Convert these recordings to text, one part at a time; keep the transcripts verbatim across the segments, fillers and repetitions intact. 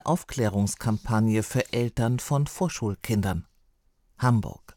Aufklärungskampagne für Eltern von Vorschulkindern. Hamburg.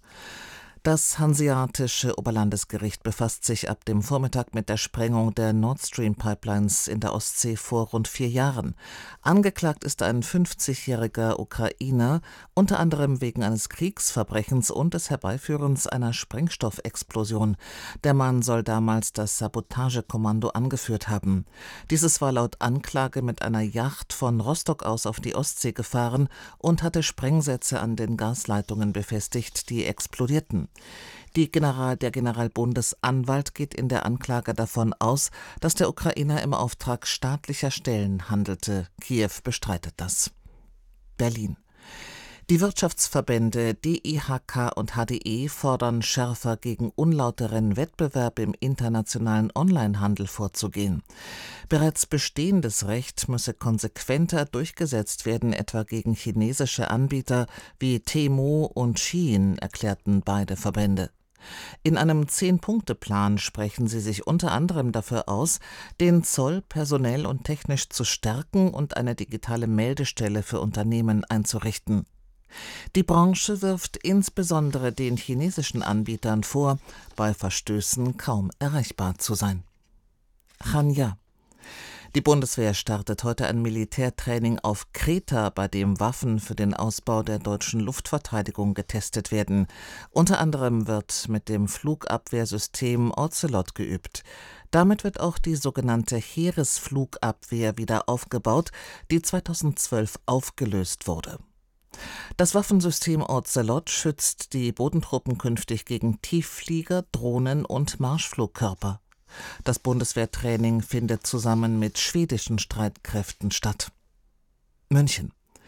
Das Hanseatische Oberlandesgericht befasst sich ab dem Vormittag mit der Sprengung der Nord Stream Pipelines in der Ostsee vor rund vier Jahren. Angeklagt ist ein fünfzigjähriger Ukrainer, unter anderem wegen eines Kriegsverbrechens und des Herbeiführens einer Sprengstoffexplosion. Der Mann soll damals das Sabotagekommando angeführt haben. Dieses war laut Anklage mit einer Yacht von Rostock aus auf die Ostsee gefahren und hatte Sprengsätze an den Gasleitungen befestigt, die explodierten. Die General, der Generalbundesanwalt geht in der Anklage davon aus, dass der Ukrainer im Auftrag staatlicher Stellen handelte. Kiew bestreitet das. Berlin. Die Wirtschaftsverbände D I H K und H D E fordern schärfer gegen unlauteren Wettbewerb im internationalen Onlinehandel vorzugehen. Bereits bestehendes Recht müsse konsequenter durchgesetzt werden, etwa gegen chinesische Anbieter wie Temu und Shein, erklärten beide Verbände. In einem Zehn-Punkte-Plan sprechen sie sich unter anderem dafür aus, den Zoll personell und technisch zu stärken und eine digitale Meldestelle für Unternehmen einzurichten. Die Branche wirft insbesondere den chinesischen Anbietern vor, bei Verstößen kaum erreichbar zu sein. Chania. Die Bundeswehr startet heute ein Militärtraining auf Kreta, bei dem Waffen für den Ausbau der deutschen Luftverteidigung getestet werden. Unter anderem wird mit dem Flugabwehrsystem Ocelot geübt. Damit wird auch die sogenannte Heeresflugabwehr wieder aufgebaut, die zweitausendzwölf aufgelöst wurde. Das Waffensystem Ocelot schützt die Bodentruppen künftig gegen Tiefflieger, Drohnen und Marschflugkörper. Das Bundeswehrtraining findet zusammen mit schwedischen Streitkräften statt. München.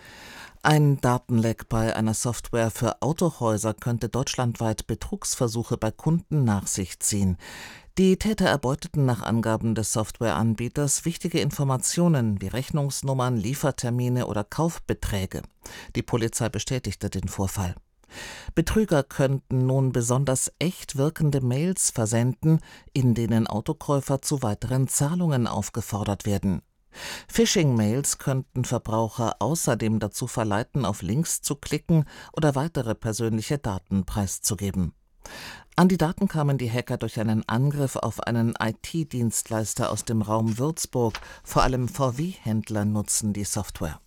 Ein Datenleck bei einer Software für Autohäuser könnte deutschlandweit Betrugsversuche bei Kunden nach sich ziehen. Die Täter erbeuteten nach Angaben des Softwareanbieters wichtige Informationen wie Rechnungsnummern, Liefertermine oder Kaufbeträge. Die Polizei bestätigte den Vorfall. Betrüger könnten nun besonders echt wirkende Mails versenden, in denen Autokäufer zu weiteren Zahlungen aufgefordert werden. Phishing-Mails könnten Verbraucher außerdem dazu verleiten, auf Links zu klicken oder weitere persönliche Daten preiszugeben. An die Daten kamen die Hacker durch einen Angriff auf einen I T-Dienstleister aus dem Raum Würzburg. Vor allem V W-Händler nutzen die Software.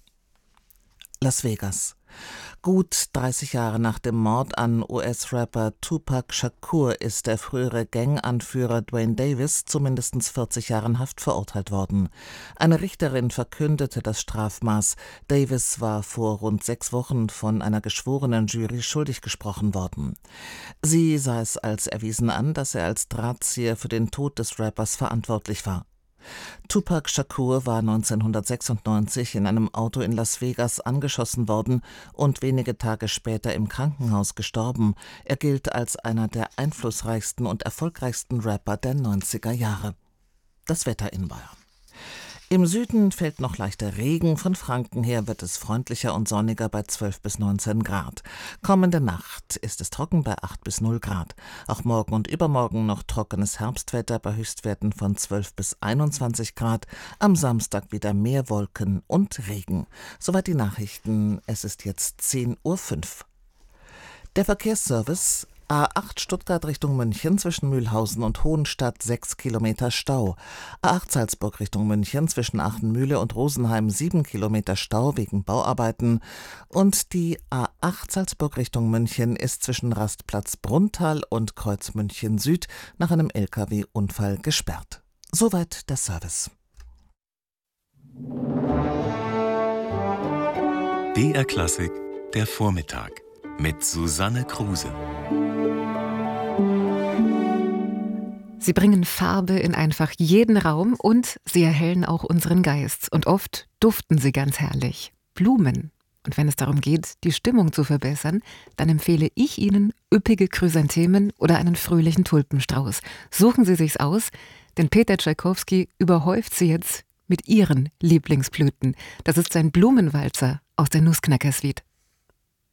Las Vegas. Gut dreißig Jahre nach dem Mord an U S-Rapper Tupac Shakur ist der frühere Gang-Anführer Duane Davis zu mindestens vierzig Jahren Haft verurteilt worden. Eine Richterin verkündete das Strafmaß. Davis war vor rund sechs Wochen von einer geschworenen Jury schuldig gesprochen worden. Sie sah es als erwiesen an, dass er als Drahtzieher für den Tod des Rappers verantwortlich war. Tupac Shakur war neunzehnhundertsechsundneunzig in einem Auto in Las Vegas angeschossen worden und wenige Tage später im Krankenhaus gestorben. Er gilt als einer der einflussreichsten und erfolgreichsten Rapper der neunziger Jahre. Das Wetter in Bayern. Im Süden fällt noch leichter Regen, von Franken her wird es freundlicher und sonniger bei zwölf bis neunzehn Grad. Kommende Nacht ist es trocken bei acht bis null Grad. Auch morgen und übermorgen noch trockenes Herbstwetter bei Höchstwerten von zwölf bis einundzwanzig Grad. Am Samstag wieder mehr Wolken und Regen. Soweit die Nachrichten, es ist jetzt zehn Uhr fünf. Der Verkehrsservice: A acht Stuttgart Richtung München zwischen Mühlhausen und Hohenstadt sechs Kilometer Stau. A acht Salzburg Richtung München zwischen Aachenmühle und Rosenheim sieben Kilometer Stau wegen Bauarbeiten. Und die A acht Salzburg Richtung München ist zwischen Rastplatz Brunntal und Kreuz München Süd nach einem L K W-Unfall gesperrt. Soweit der Service. B R Klassik, der Vormittag mit Susanne Kruse. Sie bringen Farbe in einfach jeden Raum und sie erhellen auch unseren Geist. Und oft duften sie ganz herrlich. Blumen. Und wenn es darum geht, die Stimmung zu verbessern, dann empfehle ich Ihnen üppige Chrysanthemen oder einen fröhlichen Tulpenstrauß. Suchen Sie sich's aus, denn Peter Tschaikowski überhäuft sie jetzt mit Ihren Lieblingsblüten. Das ist sein Blumenwalzer aus der Nussknacker-Suite.